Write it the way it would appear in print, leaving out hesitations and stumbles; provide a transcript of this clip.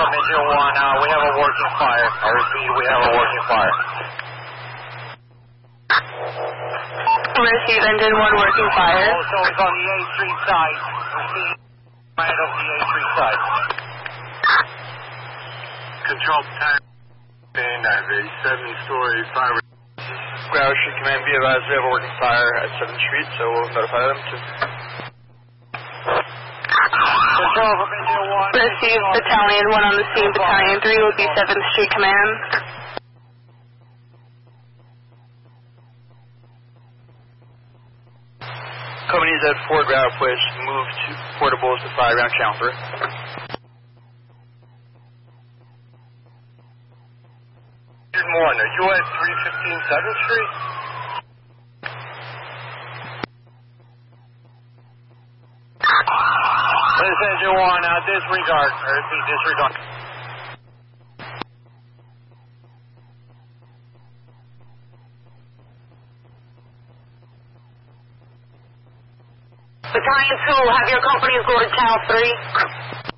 Engine 1, we have a working fire. I repeat, we have a working fire. Receive Engine 1 working fire. Also, it's on the A3 side. Receive right of the A3 side. Control time. There's a 7-story fire. Ground Street Command, be advised we have a working fire at 7th Street, so we'll notify them too. Control from Engine 1. Receive Battalion 1 on the scene. Battalion 3 will be 7th Street Command. Companies at Fort Ground Place move to portables to fire around Challenger. Engine 1, are you at 315 7th Street? This is Engine 1, disregard. I repeat, disregard. Battalion 2, have your companies go to Chal 3.